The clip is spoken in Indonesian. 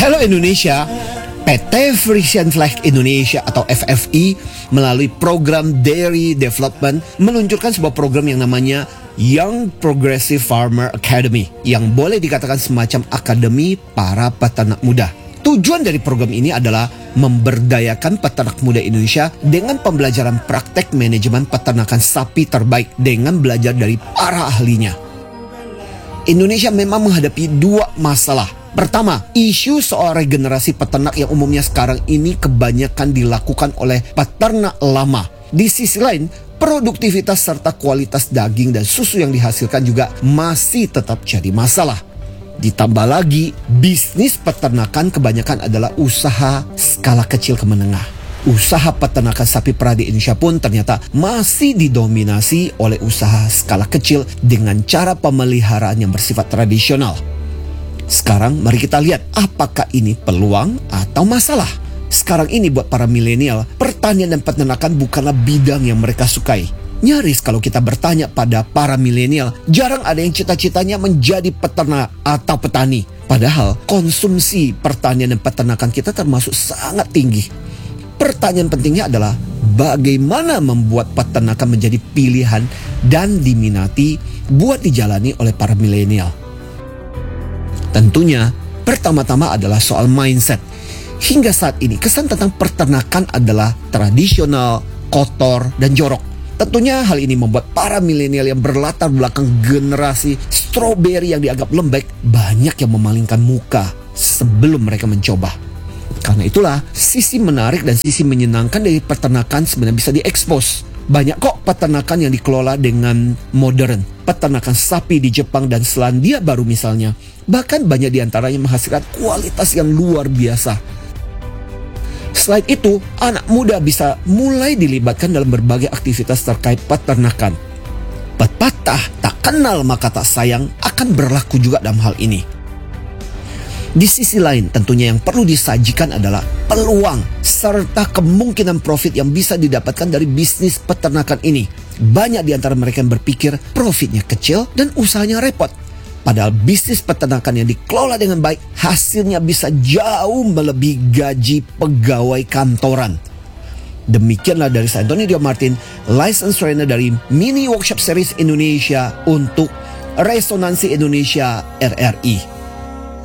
Hello Indonesia, PT Frisian Flag Indonesia atau FFI melalui program Dairy Development meluncurkan sebuah program yang namanya Young Progressive Farmer Academy yang boleh dikatakan semacam akademi para peternak muda. Tujuan dari program ini adalah memberdayakan peternak muda Indonesia dengan pembelajaran praktek manajemen peternakan sapi terbaik dengan belajar dari para ahlinya. Indonesia memang menghadapi dua masalah. Pertama, isu soal regenerasi peternak yang umumnya sekarang ini kebanyakan dilakukan oleh peternak lama. Di sisi lain, produktivitas serta kualitas daging dan susu yang dihasilkan juga masih tetap jadi masalah. Ditambah lagi, bisnis peternakan kebanyakan adalah usaha skala kecil ke menengah. Usaha peternakan sapi perah di Indonesia pun ternyata masih didominasi oleh usaha skala kecil dengan cara pemeliharaan yang bersifat tradisional. Sekarang mari kita lihat apakah ini peluang atau masalah. Sekarang ini buat para milenial, pertanian dan peternakan bukanlah bidang yang mereka sukai. Nyaris kalau kita bertanya pada para milenial, jarang ada yang cita-citanya menjadi peternak atau petani. Padahal konsumsi pertanian dan peternakan kita termasuk sangat tinggi. Pertanyaan pentingnya adalah bagaimana membuat peternakan menjadi pilihan dan diminati buat dijalani oleh para milenial. Tentunya pertama-tama adalah soal mindset. Hingga saat ini kesan tentang peternakan adalah tradisional, kotor, dan jorok. Tentunya hal ini membuat para milenial yang berlatar belakang generasi strawberry yang dianggap lembek banyak yang memalingkan muka sebelum mereka mencoba. Karena itulah sisi menarik dan sisi menyenangkan dari peternakan sebenarnya bisa diekspos. Banyak kok peternakan yang dikelola dengan modern. Peternakan sapi di Jepang dan Selandia Baru misalnya. Bahkan banyak diantaranya menghasilkan kualitas yang luar biasa. Selain itu, anak muda bisa mulai dilibatkan dalam berbagai aktivitas terkait peternakan. Pepatah tak kenal maka tak sayang akan berlaku juga dalam hal ini. Di sisi lain, tentunya yang perlu disajikan adalah peluang serta kemungkinan profit yang bisa didapatkan dari bisnis peternakan ini. Banyak di antara mereka yang berpikir profitnya kecil dan usahanya repot. Padahal bisnis peternakan yang dikelola dengan baik, hasilnya bisa jauh melebihi gaji pegawai kantoran. Demikianlah dari saya, Anthony Dio Martin, License Trainer dari Mini Workshop Series Indonesia untuk Resonansi Indonesia RRI.